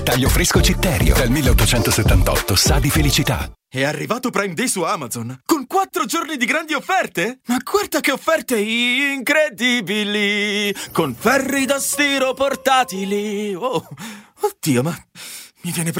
Taglio fresco Citterio, dal 1878, sa di felicità. È arrivato Prime Day su Amazon, con 4 giorni di grandi offerte? Ma guarda che offerte incredibili! Con ferri da stiro portatili! Oh, oddio, ma mi viene